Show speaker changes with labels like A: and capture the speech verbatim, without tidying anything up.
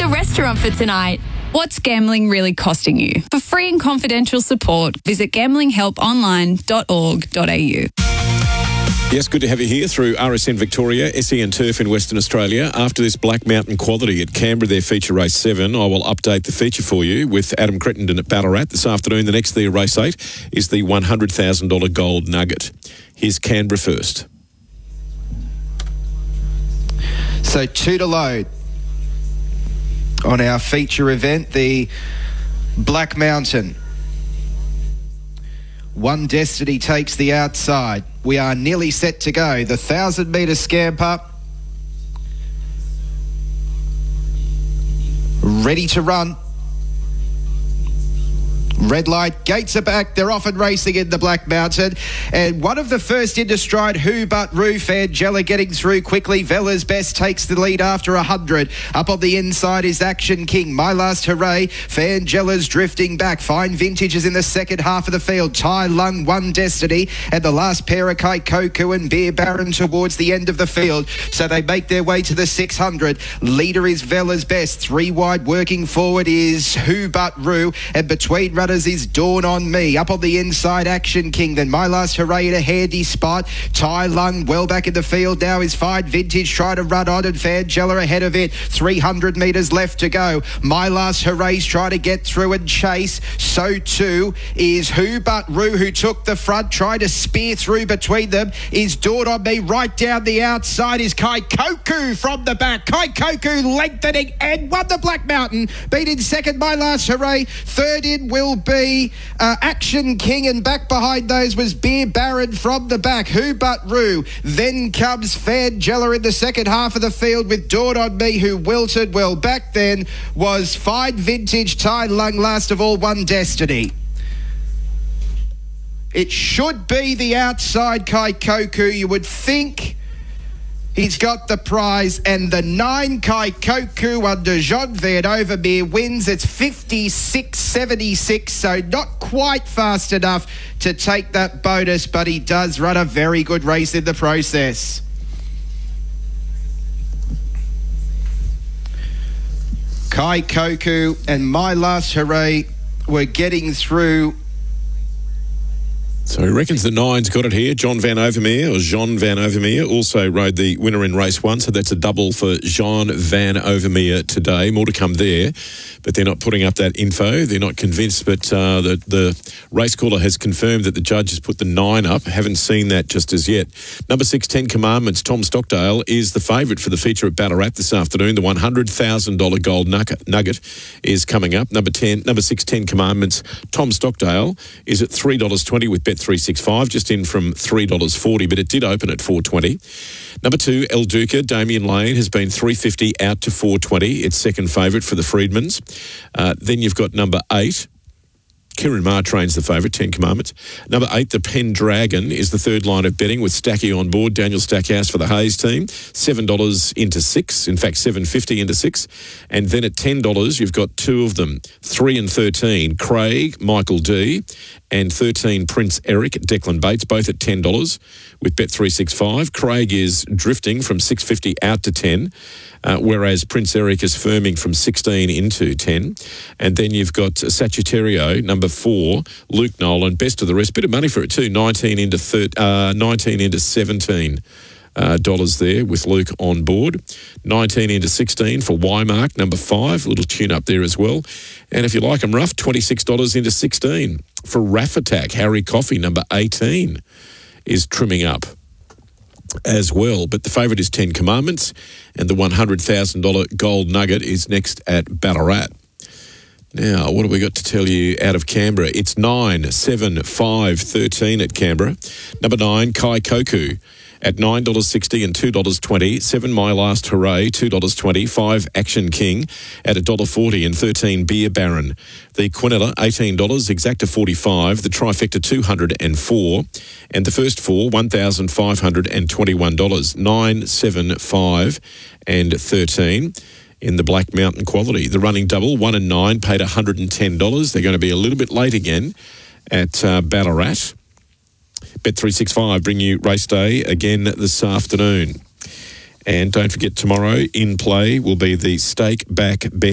A: the restaurant for tonight. What's gambling really costing you? For free and confidential support, visit gambling help online dot org dot a u.
B: Yes, good to have you here through R S N Victoria, S E N Turf in Western Australia. After this Black Mountain Quality at Canberra, their feature race seven, I will update the feature for you with Adam Crittenden at Ballarat this afternoon. The next there, race eight, is the one hundred thousand dollars Gold Nugget. Here's Canberra first.
C: So two to load on our feature event, the Black Mountain. One Destiny takes the outside. We are nearly set to go. The one thousand metre scamper. Ready to run. Red light, gates are back. They're off and racing in the Black Mountain. And one of the first into stride, Who But Roo. Fangela getting through quickly. Vella's Best takes the lead after one hundred. Up on the inside is Action King. My Last Hooray. Fangela's drifting back. Fine Vintage is in the second half of the field. Tai Lung, One Destiny. And the last pair of Kai Koku and Beer Baron towards the end of the field. So they make their way to the six hundred. Leader is Vella's Best. Three wide working forward is Who But Roo. And between runners is Dawn on Me. Up on the inside, Action King. Then My Last Hooray at a handy spot. Tai Lung well back in the field now is Fine Vintage trying to run on, and Fangela ahead of it. three hundred metres left to go. My Last Hurray's trying to get through and chase. So too is Who But Roo, who took the front, trying to spear through between them is Dawn on Me. Right down the outside is Kai Koku from the back. Kai Koku lengthening and won the Black Mountain. Beat in second, My Last Hooray. Third in will be uh, Action King, and back behind those was Beer Baron from the back. Who But Roo. Then comes Fangela in the second half of the field with Dawn on Me, who wilted. Well, back then was Fine Vintage, Tai Lung, last of all, One Destiny. It should be the outside Kai Koku, you would think. He's got the prize, and the nine Kai Koku under Jean Van Overmeer wins. It's fifty-six seventy-six, so not quite fast enough to take that bonus, but he does run a very good race in the process. Kai Koku and My Last Hooray were getting through.
B: So he reckons the nine's got it here. John Van Overmeer, or Jean Van Overmeer, also rode the winner in race one, so that's a double for Jean Van Overmeer today. More to come there, but they're not putting up that info. They're not convinced, but uh, the, the race caller has confirmed that the judge has put the nine up. Haven't seen that just as yet. Number six, Ten Commandments, Tom Stockdale, is the favourite for the feature at Ballarat this afternoon. The one hundred thousand dollars Gold Nugget is coming up. Number ten, number six, Ten Commandments, Tom Stockdale, is at three dollars twenty with Bet three sixty-five, just in from three dollars forty, but it did open at four dollars twenty. Number two, El Duca, Damien Lane, has been three dollars fifty out to four dollars twenty. It's second favourite for the Freedmans. Uh, then you've got number eight. Kieran Maher trains the favourite, Ten Commandments. Number eight, the Pendragon, is the third line of betting with Stacky on board. Daniel Stackhouse for the Hayes team. seven dollars into six. In fact, seven dollars fifty into six. And then at ten dollars, you've got two of them, three and thirteen. Craig, Michael D, and thirteen, Prince Eric, Declan Bates, both at ten dollars with Bet three sixty-five. Craig is drifting from six dollars fifty out to ten, uh, whereas Prince Eric is firming from sixteen into ten. And then you've got Sagittario, number four, Luke Nolan, best of the rest. Bit of money for it too, nineteen into thirty, uh, nineteen into seventeen. Uh, dollars there with Luke on board. nineteen into sixteen for Y-Mark, number five. A little tune up there as well. And if you like them rough, twenty-six dollars into sixteen. For Raff Attack, Harry Coffey, number eighteen, is trimming up as well. But the favourite is Ten Commandments, and the one hundred thousand dollars Gold Nugget is next at Ballarat. Now, what have we got to tell you out of Canberra? It's nine, seven, five, thirteen at Canberra. Number nine, Kai Koku, at nine dollars sixty and two dollars twenty. seven, My Last Hooray, two dollars twenty. five, Action King at one dollar forty, and thirteen, Beer Baron. The Quinella, eighteen dollars, Exacta forty-five. The Trifecta, two hundred four. And the first four, one thousand five hundred twenty-one dollars. nine, seven, five and thirteen. In the Black Mountain Quality. The running double, one and nine, paid one hundred ten dollars. They're going to be a little bit late again at uh, Ballarat. Bet three sixty-five bring you race day again this afternoon. And don't forget, tomorrow in play will be the Stake Back Bet.